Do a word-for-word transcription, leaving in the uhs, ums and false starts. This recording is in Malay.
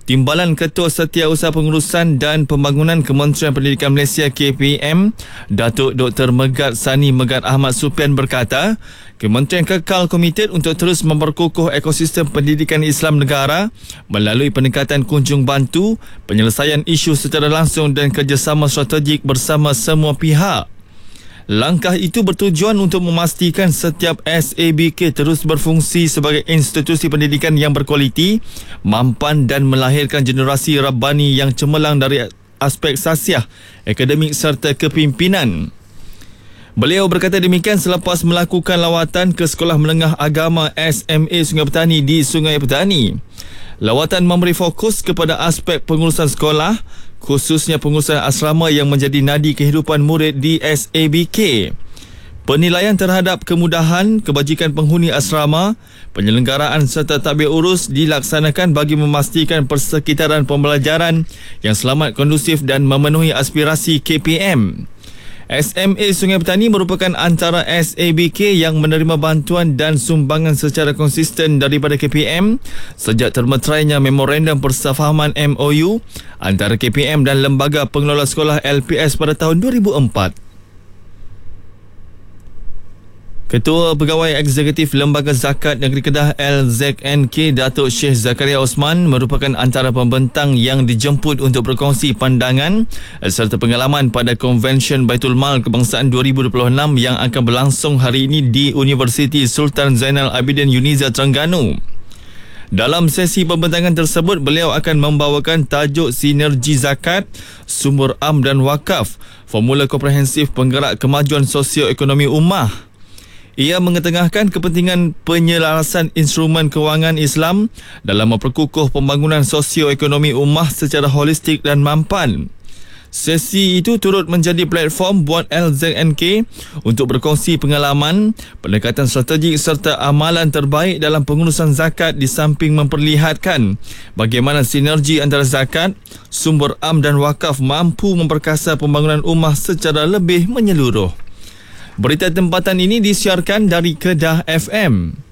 Timbalan Ketua Setiausaha Pengurusan dan Pembangunan Kementerian Pendidikan Malaysia K P M, Datuk Doktor Megat Sani Megat Ahmad Supian berkata, Kementerian kekal komited untuk terus memperkukuh ekosistem pendidikan Islam negara melalui pendekatan kunjung bantu, penyelesaian isu secara langsung dan kerjasama strategik bersama semua pihak. Langkah itu bertujuan untuk memastikan setiap S A B K terus berfungsi sebagai institusi pendidikan yang berkualiti, mampan dan melahirkan generasi Rabbani yang cemerlang dari aspek sasiah, akademik serta kepimpinan. Beliau berkata demikian selepas melakukan lawatan ke Sekolah Menengah Agama S M A Sungai Petani di Sungai Petani. Lawatan memberi fokus kepada aspek pengurusan sekolah, khususnya pengurusan asrama yang menjadi nadi kehidupan murid di S A B K. Penilaian terhadap kemudahan, kebajikan penghuni asrama, penyelenggaraan serta tadbir urus dilaksanakan bagi memastikan persekitaran pembelajaran yang selamat, kondusif dan memenuhi aspirasi K P M. S M A Sungai Petani merupakan antara S A B K yang menerima bantuan dan sumbangan secara konsisten daripada K P M sejak termeterainya Memorandum Persefahaman M O U antara K P M dan Lembaga Pengelola Sekolah L P S pada tahun dua ribu empat. Ketua Pegawai Eksekutif Lembaga Zakat Negeri Kedah L Z N K, Datuk Syekh Zakaria Osman merupakan antara pembentang yang dijemput untuk berkongsi pandangan serta pengalaman pada Konvensyen Baitul Mal Kebangsaan dua ribu dua puluh enam yang akan berlangsung hari ini di Universiti Sultan Zainal Abidin Uniza, Terengganu. Dalam sesi pembentangan tersebut, beliau akan membawakan tajuk Sinergi Zakat, Sumber Am dan Wakaf, Formula Komprehensif Penggerak Kemajuan Sosioekonomi Ummah. Ia mengetengahkan kepentingan penyelarasan instrumen kewangan Islam dalam memperkukuh pembangunan sosioekonomi ummah secara holistik dan mampan. Sesi itu turut menjadi platform buat L Z N K untuk berkongsi pengalaman, pendekatan strategik serta amalan terbaik dalam pengurusan zakat di samping memperlihatkan bagaimana sinergi antara zakat, sumber am dan wakaf mampu memperkasa pembangunan ummah secara lebih menyeluruh. Berita tempatan ini disiarkan dari Kedah F M.